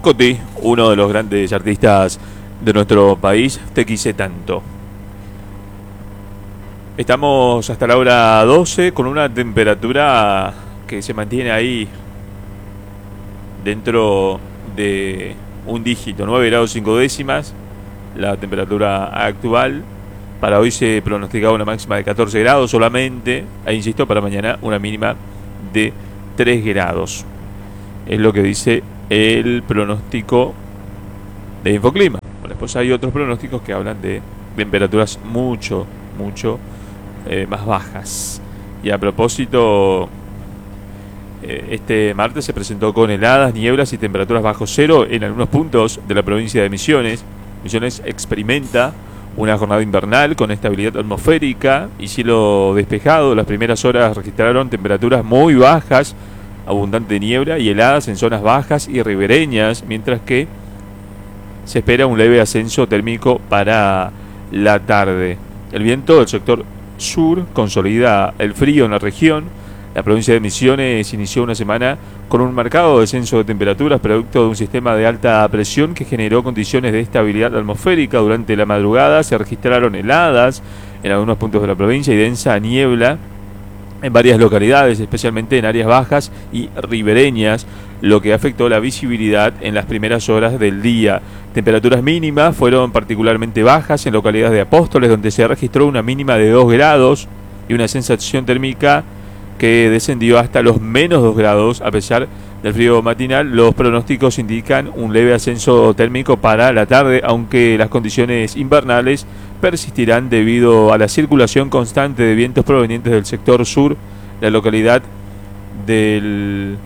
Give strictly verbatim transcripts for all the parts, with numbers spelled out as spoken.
Coti, uno de los grandes artistas de nuestro país, Te quise tanto. Estamos hasta la hora doce con una temperatura que se mantiene ahí dentro de un dígito, nueve grados cinco décimas, la temperatura actual. Para hoy se pronosticaba una máxima de catorce grados solamente, e insisto, para mañana una mínima de tres grados. Es lo que dice el pronóstico de Infoclima. Bueno, después hay otros pronósticos que hablan de temperaturas mucho, mucho eh, más bajas. Y a propósito, eh, este martes se presentó con heladas, nieblas y temperaturas bajo cero en algunos puntos de la provincia de Misiones. Misiones experimenta una jornada invernal con estabilidad atmosférica y cielo despejado. Las primeras horas registraron temperaturas muy bajas, abundante niebla y heladas en zonas bajas y ribereñas, mientras que se espera un leve ascenso térmico para la tarde. El viento del sector sur consolida el frío en la región. La provincia de Misiones inició una semana con un marcado descenso de temperaturas producto de un sistema de alta presión que generó condiciones de estabilidad atmosférica. Durante la madrugada se registraron heladas en algunos puntos de la provincia y densa niebla en varias localidades, especialmente en áreas bajas y ribereñas, lo que afectó la visibilidad en las primeras horas del día. Temperaturas mínimas fueron particularmente bajas en localidades de Apóstoles, donde se registró una mínima de dos grados y una sensación térmica que descendió hasta los menos dos grados. A pesar del frío matinal, los pronósticos indican un leve ascenso térmico para la tarde, aunque las condiciones invernales persistirán debido a la circulación constante de vientos provenientes del sector sur. La localidad del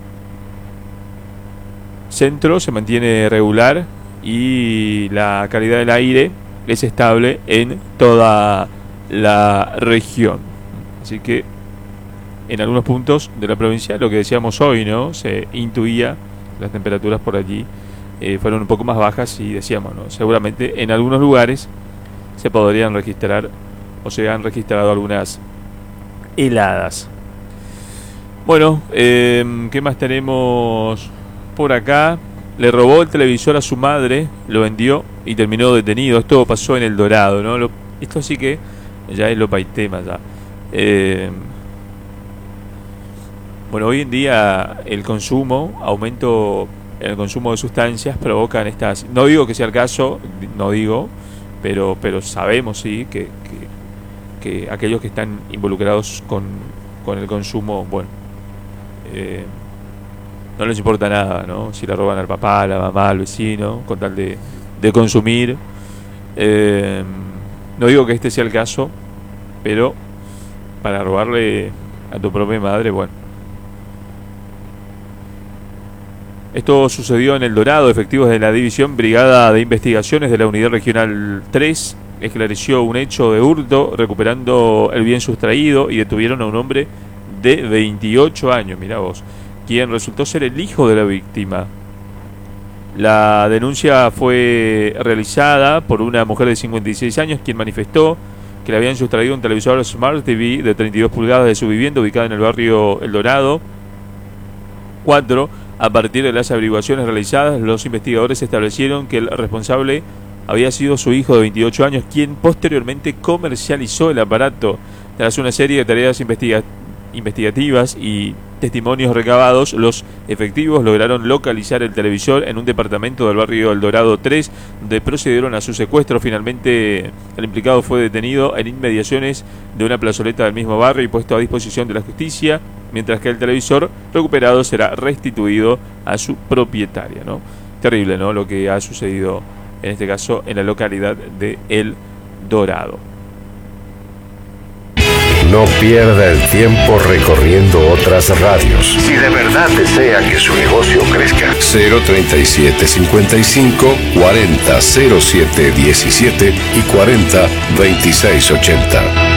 centro se mantiene regular y la calidad del aire es estable en toda la región. Así que en algunos puntos de la provincia, lo que decíamos hoy, ¿no? Se intuía, las temperaturas por allí eh, fueron un poco más bajas y decíamos, ¿no? Seguramente en algunos lugares se podrían registrar o se han registrado algunas heladas. Bueno, eh, ¿qué más tenemos por acá? Le robó el televisor a su madre, lo vendió y terminó detenido. Esto pasó en El Dorado, ¿no? Lo, esto sí que ya es lo paitema ya. Eh, Bueno, hoy en día el consumo, aumento en el consumo de sustancias provocan estas... No digo que sea el caso, no digo, pero pero sabemos sí que, que, que aquellos que están involucrados con, con el consumo, bueno, eh, no les importa nada, ¿no? Si le roban al papá, a la mamá, al vecino, con tal de, de consumir. Eh, no digo que este sea el caso, pero para robarle a tu propia madre, bueno. Esto sucedió en El Dorado. Efectivos de la División Brigada de Investigaciones de la Unidad Regional tres esclareció un hecho de hurto recuperando el bien sustraído y detuvieron a un hombre de veintiocho años, mirá vos, quien resultó ser el hijo de la víctima. La denuncia fue realizada por una mujer de cincuenta y seis años, quien manifestó que le habían sustraído un televisor Smart T V de treinta y dos pulgadas de su vivienda ubicada en el barrio El Dorado cuatro. A partir de las averiguaciones realizadas, los investigadores establecieron que el responsable había sido su hijo de veintiocho años, quien posteriormente comercializó el aparato. Tras una serie de tareas investiga investigativas y testimonios recabados, los efectivos lograron localizar el televisor en un departamento del barrio El Dorado tres, donde procedieron a su secuestro. Finalmente, el implicado fue detenido en inmediaciones de una plazoleta del mismo barrio y puesto a disposición de la justicia, mientras que el televisor recuperado será restituido a su propietaria, ¿no? Terrible, ¿no? Lo que ha sucedido en este caso en la localidad de El Dorado. No pierda el tiempo recorriendo otras radios. Si de verdad desea que su negocio crezca. cero treinta y siete cincuenta y cinco cuarenta cero siete diecisiete y cuarenta veintiséis ochenta.